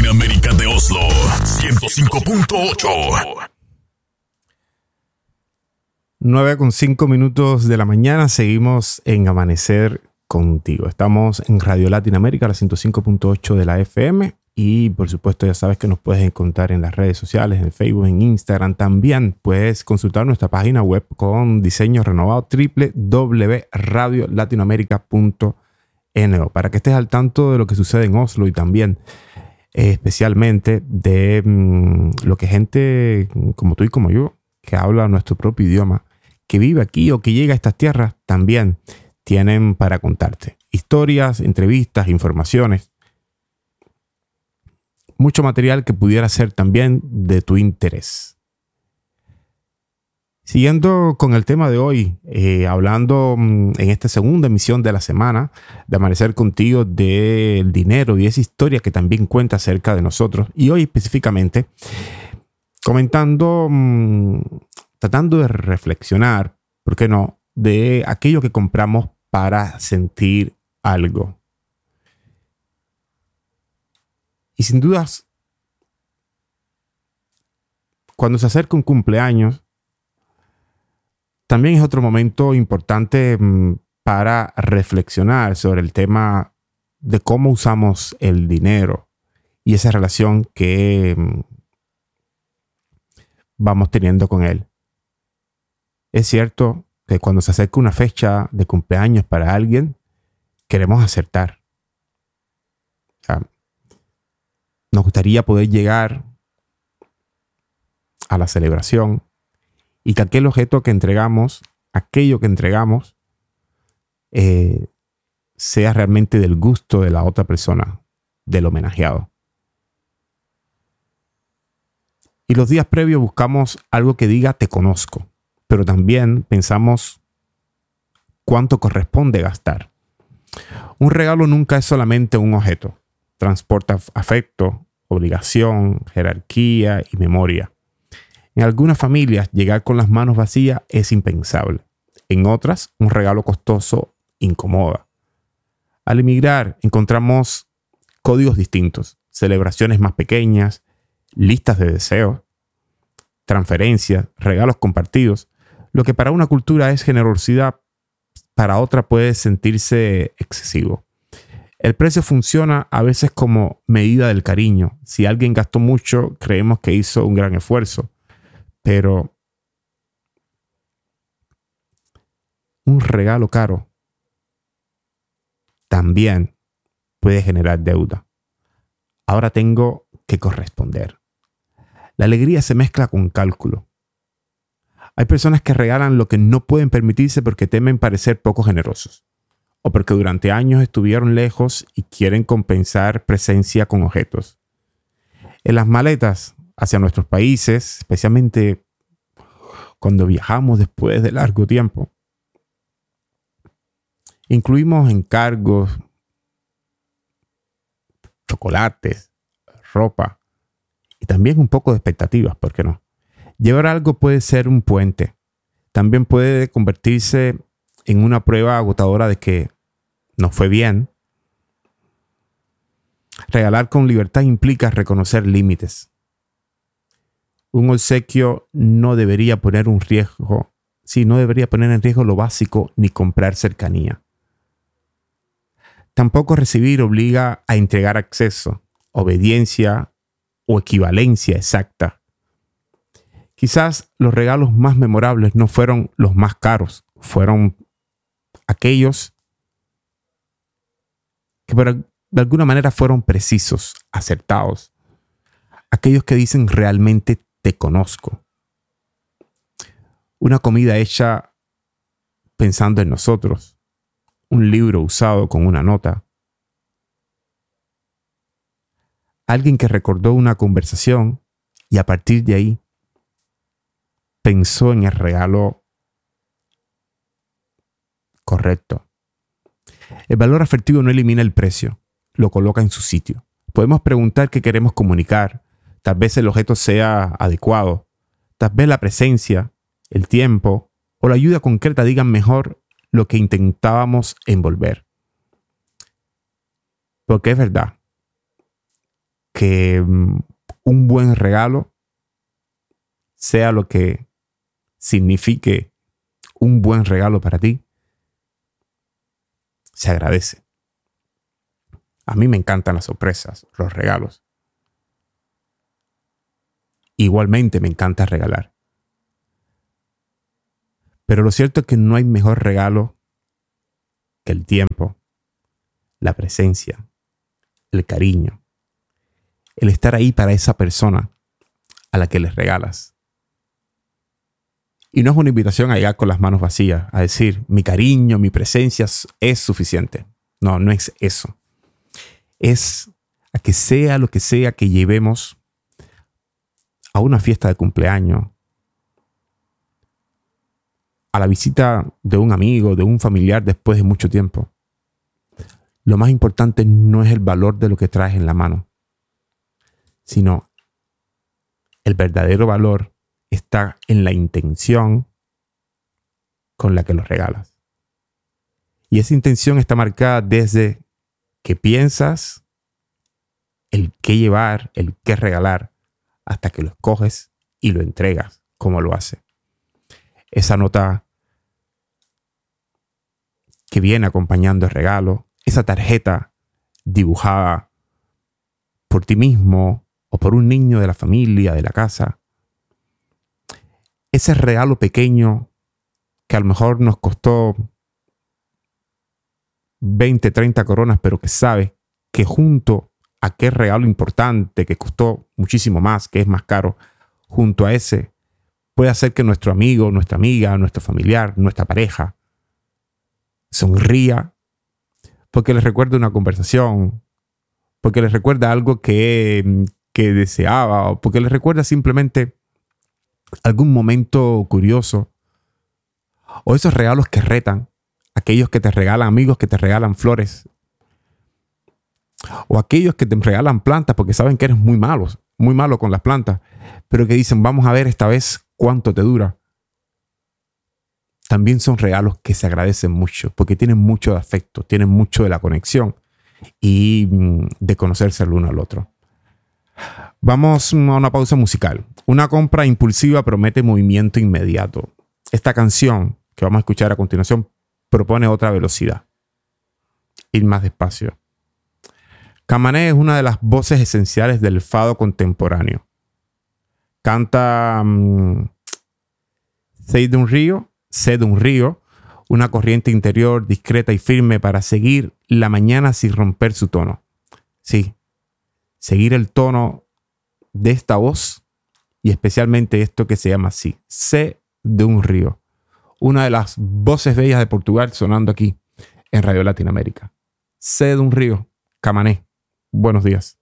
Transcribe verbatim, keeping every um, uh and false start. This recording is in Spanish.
Latinoamérica de Oslo, ciento cinco punto ocho. nueve con cinco minutos de la mañana, seguimos en Amanecer Contigo. Estamos en Radio Latinoamérica, la ciento cinco punto ocho de la F M. Y por supuesto ya sabes que nos puedes encontrar en las redes sociales, en Facebook, en Instagram. También puedes consultar nuestra página web con diseño renovado, doble u doble u doble u punto radio latinoamérica punto no, para que estés al tanto de lo que sucede en Oslo y también eh, especialmente de mmm, lo que gente como tú y como yo, que habla nuestro propio idioma, que vive aquí o que llega a estas tierras, también tienen para contarte. Historias, entrevistas, informaciones. Mucho material que pudiera ser también de tu interés. Siguiendo con el tema de hoy, eh, hablando mmm, en esta segunda emisión de la semana de Amanecer Contigo del dinero y esa historia que también cuenta acerca de nosotros. Y hoy específicamente comentando, mmm, tratando de reflexionar, ¿por qué no?, de aquello que compramos para sentir algo. Y sin dudas, cuando se acerca un cumpleaños, también es otro momento importante mmm, para reflexionar sobre el tema de cómo usamos el dinero y esa relación que mmm, vamos teniendo con él. Es cierto que cuando se acerca una fecha de cumpleaños para alguien, queremos acertar. O sea, nos gustaría poder llegar a la celebración y que aquel objeto que entregamos, aquello que entregamos, eh, sea realmente del gusto de la otra persona, del homenajeado. Y los días previos buscamos algo que diga te conozco, pero también pensamos cuánto corresponde gastar. Un regalo nunca es solamente un objeto. Transporta afecto, obligación, jerarquía y memoria. En algunas familias, llegar con las manos vacías es impensable. En otras, un regalo costoso incomoda. Al emigrar, encontramos códigos distintos, celebraciones más pequeñas, listas de deseos, transferencias, regalos compartidos. Lo que para una cultura es generosidad, para otra puede sentirse excesivo. El precio funciona a veces como medida del cariño. Si alguien gastó mucho, creemos que hizo un gran esfuerzo. Pero un regalo caro también puede generar deuda. Ahora tengo que corresponder. La alegría se mezcla con cálculo. Hay personas que regalan lo que no pueden permitirse porque temen parecer poco generosos o porque durante años estuvieron lejos y quieren compensar presencia con objetos. En las maletas hacia nuestros países, especialmente cuando viajamos después de largo tiempo, incluimos encargos, chocolates, ropa y también un poco de expectativas, ¿por qué no? Llevar algo puede ser un puente. También puede convertirse en una prueba agotadora de que nos fue bien. Regalar con libertad implica reconocer límites. Un obsequio no debería poner un riesgo, sí, no debería poner en riesgo lo básico ni comprar cercanía. Tampoco recibir obliga a entregar acceso, obediencia o equivalencia exacta. Quizás los regalos más memorables no fueron los más caros, fueron aquellos que por, de alguna manera fueron precisos, acertados. Aquellos que dicen realmente te conozco. Una comida hecha pensando en nosotros. Un libro usado con una nota. Alguien que recordó una conversación y a partir de ahí pensó en el regalo correcto. El valor afectivo no elimina el precio, lo coloca en su sitio. Podemos preguntar qué queremos comunicar. Tal vez el objeto sea adecuado. Tal vez la presencia, el tiempo o la ayuda concreta digan mejor lo que intentábamos envolver. Porque es verdad que um, un buen regalo, sea lo que signifique un buen regalo para ti, se agradece. A mí me encantan las sorpresas, los regalos. Igualmente me encanta regalar. Pero lo cierto es que no hay mejor regalo que el tiempo, la presencia, el cariño, el estar ahí para esa persona a la que les regalas. Y no es una invitación a llegar con las manos vacías, a decir, mi cariño, mi presencia es suficiente. No, no es eso. Es a que sea lo que sea que llevemos a una fiesta de cumpleaños, a la visita de un amigo, de un familiar después de mucho tiempo. Lo más importante no es el valor de lo que traes en la mano, sino el verdadero valor está en la intención con la que los regalas. Y esa intención está marcada desde que piensas el qué llevar, el qué regalar, hasta que lo escoges y lo entregas como lo hace. Esa nota que viene acompañando el regalo, esa tarjeta dibujada por ti mismo o por un niño de la familia, de la casa. Ese regalo pequeño que a lo mejor nos costó veinte, treinta coronas, pero que sabes que junto a aquel regalo importante que costó muchísimo más, que es más caro, junto a ese puede hacer que nuestro amigo, nuestra amiga, nuestro familiar, nuestra pareja sonría porque les recuerda una conversación, porque les recuerda algo que, que deseaba, o porque les recuerda simplemente algún momento curioso, o esos regalos que retan, aquellos que te regalan amigos, que te regalan flores, o aquellos que te regalan plantas porque saben que eres muy malo, muy malo con las plantas, pero que dicen, vamos a ver esta vez cuánto te dura. También son regalos que se agradecen mucho porque tienen mucho de afecto, tienen mucho de la conexión y de conocerse el uno al otro. Vamos a una pausa musical. Una compra impulsiva promete movimiento inmediato. Esta canción que vamos a escuchar a continuación propone otra velocidad. Ir más despacio. Camané es una de las voces esenciales del fado contemporáneo. Canta um, Sé de un río, sé de un río, una corriente interior discreta y firme para seguir la mañana sin romper su tono. Sí, seguir el tono de esta voz y especialmente esto que se llama así, Sé de un río. Una de las voces bellas de Portugal sonando aquí en Radio Latinoamérica. Sé de un río, Camané. Buenos días.